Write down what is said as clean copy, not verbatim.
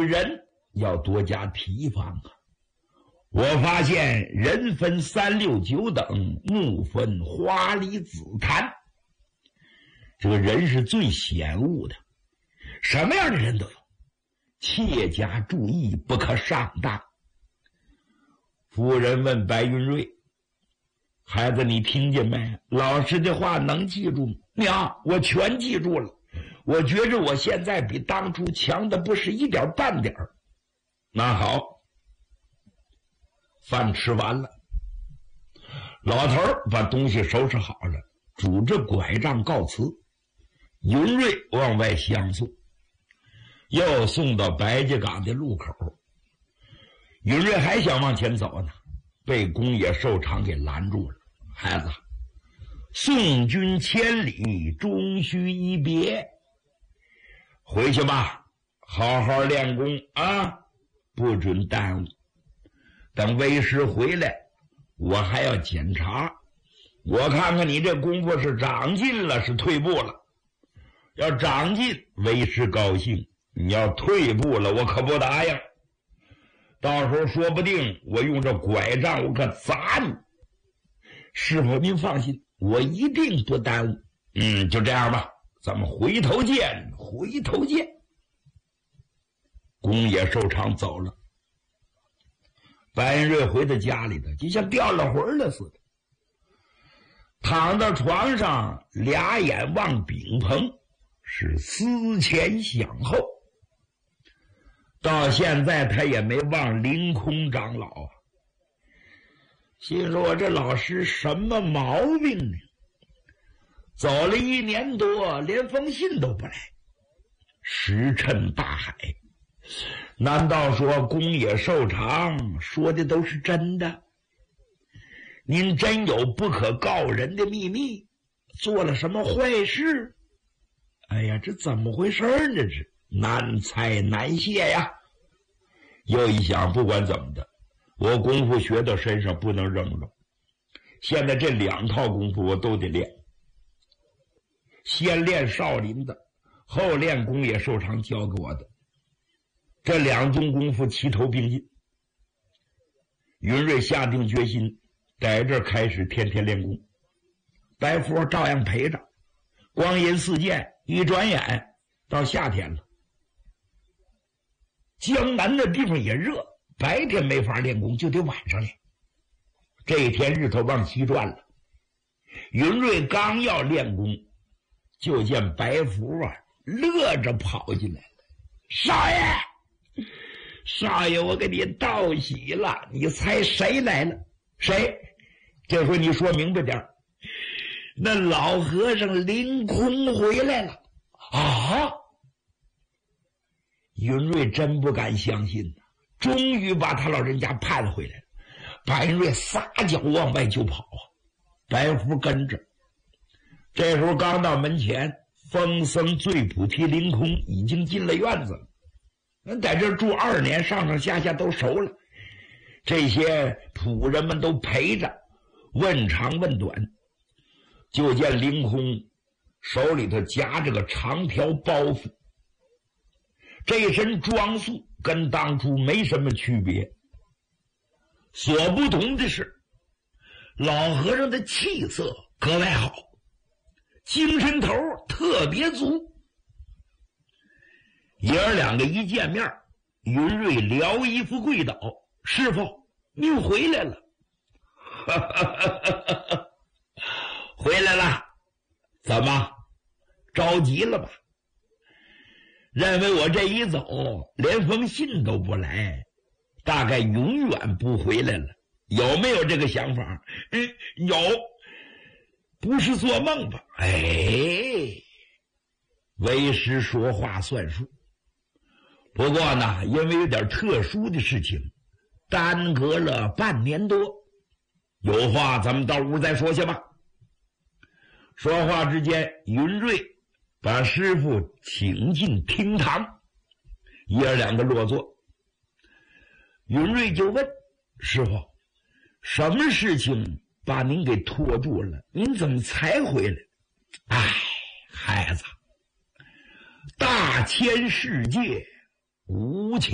人要多加提防啊！我发现人分三六九等，木分花梨紫檀。这个人是最险恶的，什么样的人都有，切加注意，不可上当。夫人问白云瑞：“孩子，你听见没？老师的话能记住吗？”“娘，我全记住了。我觉着我现在比当初强的不是一点半点。”“那好，饭吃完了。”老头把东西收拾好了，拄着拐杖告辞。云瑞往外相送，又送到白家岗的路口。云瑞还想往前走呢，被宫野寿长给拦住了。“孩子，送君千里，终须一别。回去吧，好好练功啊，不准耽误。等为师回来，我还要检查，我看看你这功夫是长进了，是退步了。要长进，为师高兴；你要退步了，我可不答应。到时候说不定我用这拐杖，我可砸你。师傅您放心，我一定不耽误。就这样吧，咱们回头见，回头见。”宫野寿长走了，白云瑞回到家里头，就像掉了魂了似的，躺到床上，俩眼望丙棚，是思前想后。到现在他也没忘凌空长老啊，心说我这老师什么毛病呢？走了1年多，连封信都不来，石沉大海。难道说宫野寿长说的都是真的？您真有不可告人的秘密，做了什么坏事？哎呀，这怎么回事呢？这是难猜难解呀。又一想，不管怎么的，我功夫学到身上不能扔了。现在这2套功夫我都得练，先练少林的，后练宫野寿长教给我的。这2种功夫齐头并进。云瑞下定决心，在这儿开始天天练功。白佛照样陪着。光阴似箭，一转眼到夏天了。江南的地方也热，白天没法练功，就得晚上练。这一天日头往西转了，云瑞刚要练功，就见白福乐着跑进来了。“少爷，少爷，我给你道喜了，你猜谁来了？”“谁？这回你说明白点。”“那老和尚凌空回来了。”“啊！”云瑞真不敢相信呐，终于把他老人家盼回来了。白云瑞撒脚往外就跑啊，白福跟着。这时候刚到门前，风僧醉菩提凌空已经进了院子了。在这住2年，上上下下都熟了。这些仆人们都陪着，问长问短。就见凌空手里头夹着个长条包袱，这身装束跟当初没什么区别，所不同的是，老和尚的气色格外好，精神头特别足。爷儿2个一见面，云瑞撩衣服跪倒：“师傅，您回来了。”“回来了，怎么着急了吧？认为我这一走连封信都不来，大概永远不回来了，有没有这个想法？”“有，不是做梦吧？”“哎，为师说话算数，不过呢，因为有点特殊的事情，耽搁了半年多。有话咱们到屋再说去吧。”说话之间，云瑞把师傅请进厅堂，爷儿2个落座。云瑞就问：“师傅，什么事情把您给拖住了？您怎么才回来？”“哎，孩子，大千世界无情